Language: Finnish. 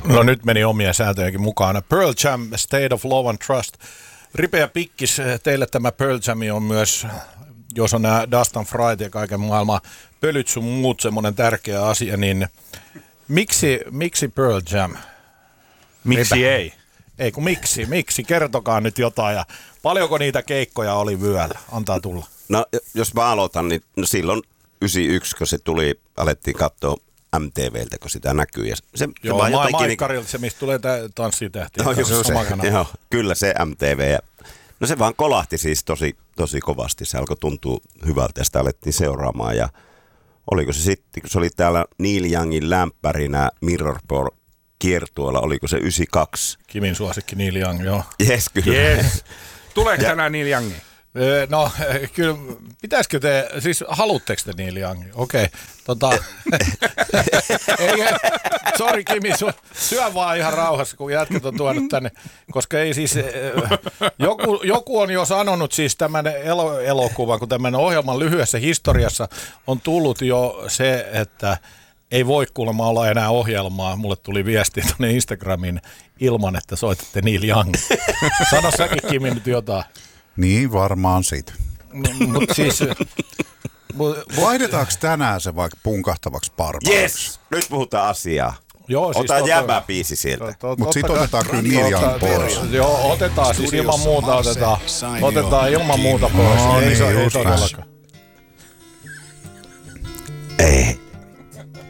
No nyt meni omia sääntöjenkin mukana. Pearl Jam, State of Love and Trust. Ripeä pikkis, teille tämä Pearl Jam on myös, jos on nämä Dust and Fright ja kaiken maailman pölyt sun muut semmoinen tärkeä asia, niin miksi Pearl Jam? Miksi ei? Ei kun miksi? Kertokaa nyt jotain ja paljonko niitä keikkoja oli vyöllä? Antaa tulla. No jos mä aloitan, niin silloin 91, kun se tuli, alettiin katsoa MTVltä, kun sitä näkyy. Ja se joo, Maikkarilta se, mistä tulee tämä tanssitähti. No, joo, kyllä se MTV. No se vaan kolahti siis tosi kovasti. Se alkoi tuntua hyvältä ja sitä alettiin seuraamaan. Ja oliko se sitten, kun se oli täällä Neil Youngin lämpärinä Mirrorball kiertueella, oliko se 92? Kimin suosikki Neil Young, joo. Jes, kyllä. Yes. Tuleeko tänään Neil Youngia? No kyllä, pitäisikö te, siis haluatteko te Neil Youngin? Okei, sori Kimi, syö vaan ihan rauhassa, kun jätkät on tuonut tänne, koska ei siis, joku on jo sanonut siis tämän elokuvan, kun tämän ohjelman lyhyessä historiassa on tullut jo se, että ei voi kuulemma olla enää ohjelmaa. Mulle tuli viesti tuonne Instagramiin ilman, että soitatte Neil Young. Sano säkin Kimi nyt jotain. Niin varmaan siitä. Mutta siis... Vaihdetaanko tänään se vaikka punkahtavaksi barbaariksi? Yes! Nyt puhutaan asiaa. Joo, siis ota jäbä-biisi sieltä. Mutta sitten otetaan kyllä Neil Young pois. Joo, otetaan siis ilman muuta otetaan ilman muuta pois. No, ei niin, todellakaan. Ei